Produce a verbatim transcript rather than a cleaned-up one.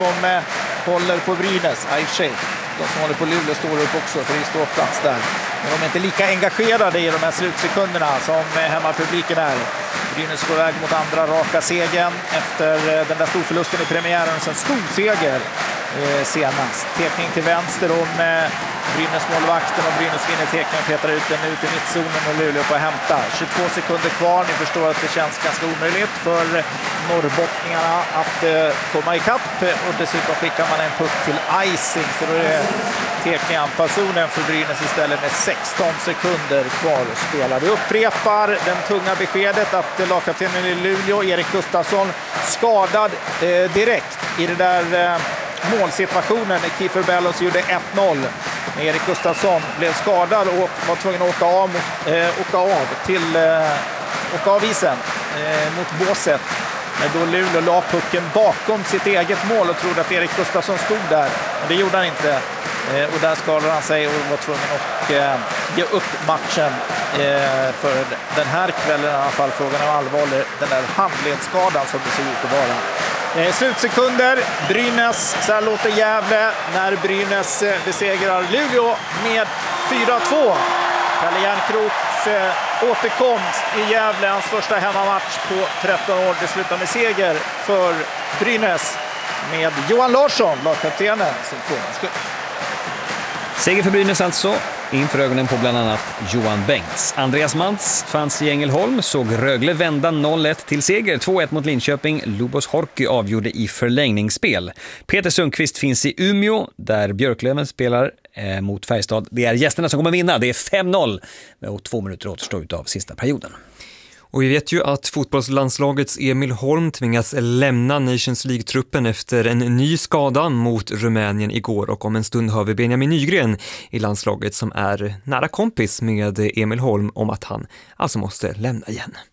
som eh, håller på Brynäs. I och för sig, de som håller på Luleå står upp också för det står plats där. Men de är inte lika engagerade i de här slutsekunderna som eh, hemmapubliken är. Brynäs går väg mot andra raka segern efter eh, den där storförlusten i premiären. Sen stor seger eh, senast. Tekning till vänster om eh, Brynäs målvakten och Brynäs vinner tekningen, petar ut den ut i mittzonen och Luleå på att hämta. tjugotvå sekunder kvar, ni förstår att det känns ganska omöjligt för norrbottningarna att eh, komma ikapp och dessutom skickar man en puck till icing så då är det tekning i anfallszonen för Brynäs istället med sexton sekunder kvar att spela. Vi upprepar den tunga beskedet att lagkaptenen i Luleå, Erik Gustafsson, skadad eh, direkt i det där eh, målsituationen. Kiefer Bellows gjorde ett noll. Erik Gustafsson blev skadad och var tvungen att åka av, mot, eh, åka av till eh, åka av isen eh, mot båset. Men då Luleå la pucken bakom sitt eget mål och trodde att Erik Gustafsson stod där. Men det gjorde han inte. Eh, och där skadade han sig och var tvungen att eh, ge upp matchen eh, för den här kvällen i alla fall. Frågan är allvarlig. Den där handledsskadan som det ser ut att vara. Eh, slutsekunder. Brynäs, så här låter Gävle när Brynäs eh, besegrar Luleå med fyra två. Kalle Järnkroks eh, återkomst i Gävle, hans första hemmamatch på tretton år. Det slutar med seger för Brynäs med Johan Larsson, lagkaptenen, som tvåmålsskytt. Seger för Brynäs alltså, inför ögonen på bland annat Johan Bengts. Andreas Mantz fanns i Ängelholm, såg Rögle vända noll ett till seger. två ett mot Linköping, Lubos Horky avgjorde i förlängningsspel. Peter Sundqvist finns i Umeå, där Björklöven spelar eh, mot Färjestad. Det är gästerna som kommer vinna, det är fem noll och två minuter återstår av sista perioden. Och vi vet ju att fotbollslandslagets Emil Holm tvingas lämna Nations League-truppen efter en ny skada mot Rumänien igår. Och om en stund hör vi Benjamin Nygren i landslaget som är nära kompis med Emil Holm om att han alltså måste lämna igen.